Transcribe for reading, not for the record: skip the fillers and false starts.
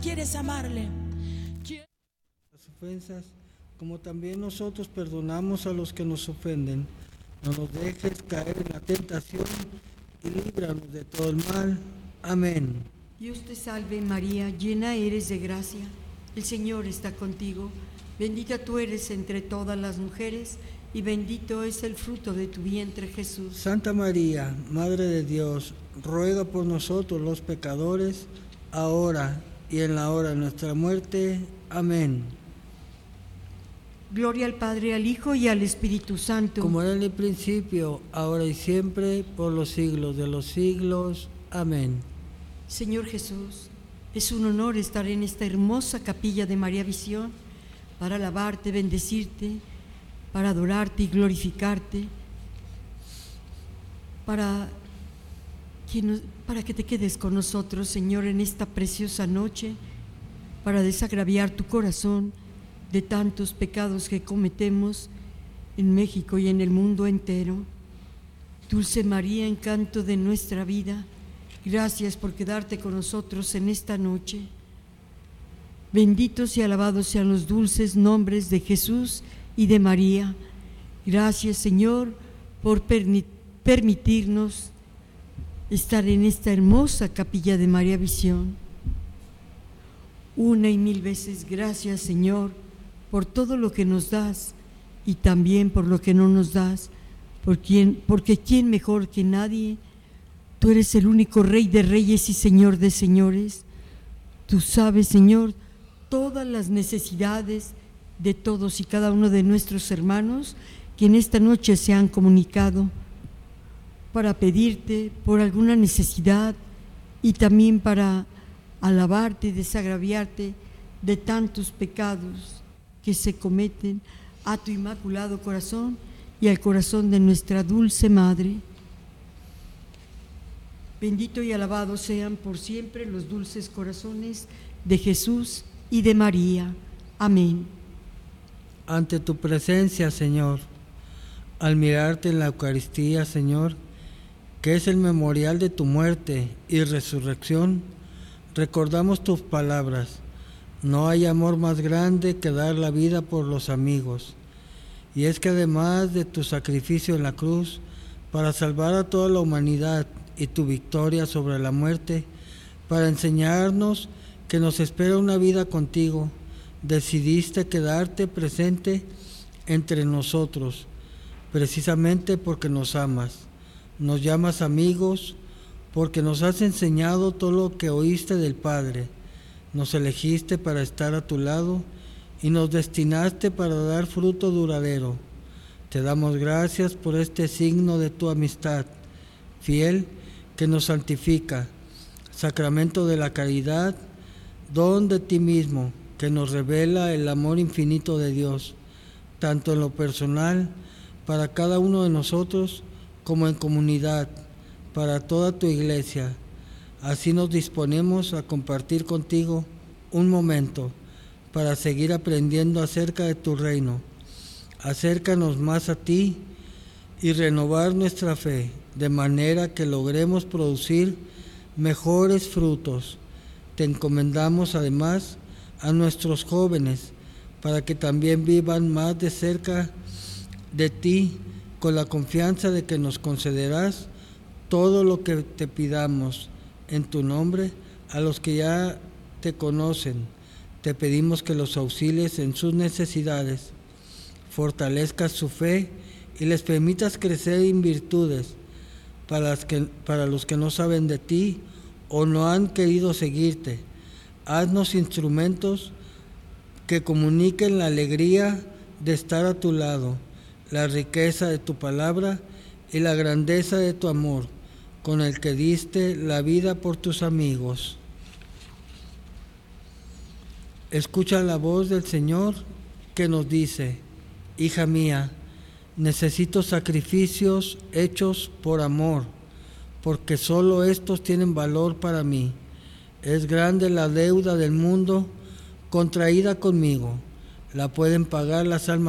quieres amarle. Las ofensas, como también nosotros perdonamos a los que nos ofenden. No nos dejes caer en la tentación y líbranos de todo el mal. Amén. Dios te salve María, llena eres de gracia, el Señor está contigo. Bendita tú eres entre todas las mujeres, y bendito es el fruto de tu vientre, Jesús. Santa María, Madre de Dios, ruega por nosotros los pecadores, ahora y en la hora de nuestra muerte. Amén. Gloria al Padre, al Hijo y al Espíritu Santo. Como era en el principio, ahora y siempre, por los siglos de los siglos. Amén. Señor Jesús, es un honor estar en esta hermosa capilla de María Visión para alabarte, bendecirte, para adorarte y glorificarte, para que te quedes con nosotros, Señor, en esta preciosa noche, para desagraviar tu corazón de tantos pecados que cometemos en México y en el mundo entero. Dulce María, encanto de nuestra vida, gracias por quedarte con nosotros en esta noche. Benditos y alabados sean los dulces nombres de Jesús y de María. Gracias, Señor, por permitirnos estar en esta hermosa capilla de María Visión. Una y mil veces gracias, Señor, por todo lo que nos das y también por lo que no nos das, porque ¿quién mejor que nadie? Tú eres el único Rey de Reyes y Señor de Señores. Tú sabes, Señor, todas las necesidades de todos y cada uno de nuestros hermanos que en esta noche se han comunicado para pedirte por alguna necesidad y también para alabarte y desagraviarte de tantos pecados que se cometen a tu inmaculado corazón y al corazón de nuestra dulce Madre. Bendito y alabado sean por siempre los dulces corazones de Jesús y de María. Amén. Ante tu presencia, Señor, al mirarte en la Eucaristía, Señor, que es el memorial de tu muerte y resurrección, recordamos tus palabras: no hay amor más grande que dar la vida por los amigos. Y es que además de tu sacrificio en la cruz para salvar a toda la humanidad y tu victoria sobre la muerte, para enseñarnos que nos espera una vida contigo, decidiste quedarte presente entre nosotros, precisamente porque nos amas. Nos llamas amigos porque nos has enseñado todo lo que oíste del Padre. Nos elegiste para estar a tu lado y nos destinaste para dar fruto duradero. Te damos gracias por este signo de tu amistad fiel que nos santifica, sacramento de la caridad, don de ti mismo, que nos revela el amor infinito de Dios, tanto en lo personal, para cada uno de nosotros, como en comunidad, para toda tu iglesia. Así nos disponemos a compartir contigo un momento para seguir aprendiendo acerca de tu reino. Acércanos más a ti y renovar nuestra fe, de manera que logremos producir mejores frutos. Te encomendamos además a nuestros jóvenes, para que también vivan más de cerca de ti, con la confianza de que nos concederás todo lo que te pidamos en tu nombre. A los que ya te conocen, te pedimos que los auxilies en sus necesidades, fortalezcas su fe y les permitas crecer en virtudes. Para los que no saben de ti o no han querido seguirte, haznos instrumentos que comuniquen la alegría de estar a tu lado, la riqueza de tu palabra y la grandeza de tu amor, con el que diste la vida por tus amigos. Escucha la voz del Señor que nos dice: hija mía, necesito sacrificios hechos por amor, porque solo estos tienen valor para mí. Es grande la deuda del mundo contraída conmigo, la pueden pagar las almas